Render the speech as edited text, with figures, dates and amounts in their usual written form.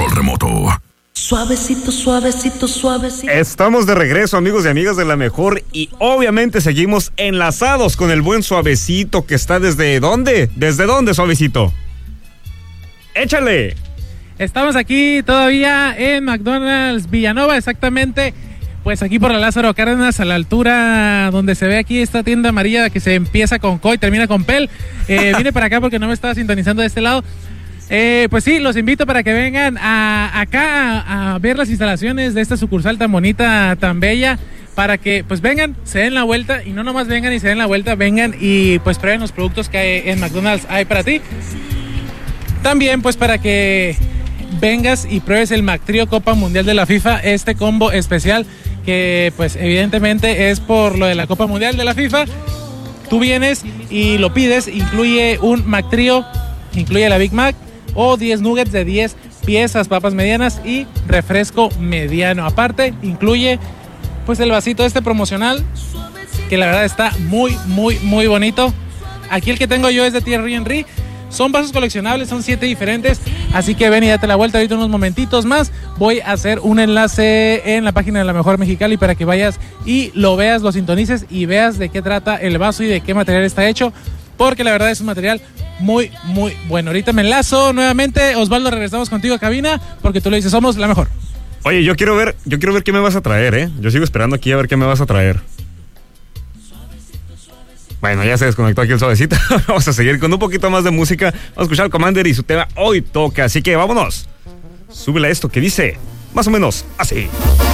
control remoto. Suavecito, suavecito, suavecito. Estamos de regreso, amigos y amigas de La Mejor, y obviamente seguimos enlazados con el buen Suavecito, que está ¿desde dónde? ¿Desde dónde, Suavecito? ¡Échale! Estamos aquí todavía en McDonald's Villanova, exactamente, pues aquí por la Lázaro Cárdenas, a la altura donde se ve aquí esta tienda amarilla que se empieza con Co y termina con Pel. Vine para acá porque no me estaba sintonizando de este lado. Pues sí, los invito para que vengan acá a ver las instalaciones de esta sucursal tan bonita, tan bella, para que pues vengan, se den la vuelta, y no nomás vengan y se den la vuelta, vengan y pues prueben los productos que hay en McDonald's hay para ti. También pues para que vengas y pruebes el McTrío Copa Mundial de la FIFA, este combo especial que pues evidentemente es por lo de la Copa Mundial de la FIFA. Tú vienes y lo pides, incluye un McTrío, incluye la Big Mac o 10 nuggets de 10 piezas, papas medianas y refresco mediano. Aparte, incluye pues el vasito este promocional, que la verdad está muy, muy, muy bonito. Aquí el que tengo yo es de Thierry Henry. Son vasos coleccionables, son 7 diferentes, así que ven y date la vuelta ahorita unos momentitos más. Voy a hacer un enlace en la página de La Mejor Mexicali para que vayas y lo veas, lo sintonices y veas de qué trata el vaso y de qué material está hecho, porque la verdad es un material muy, muy bueno. Ahorita me enlazo nuevamente. Osvaldo, regresamos contigo a cabina, porque tú lo dices, somos La Mejor. Oye, yo quiero ver qué me vas a traer, ¿eh? Yo sigo esperando aquí a ver qué me vas a traer. Bueno, ya se desconectó aquí el Suavecito. Vamos a seguir con un poquito más de música. Vamos a escuchar al Commander y su tema Hoy Toca. Así que vámonos. Súbele a esto que dice más o menos así.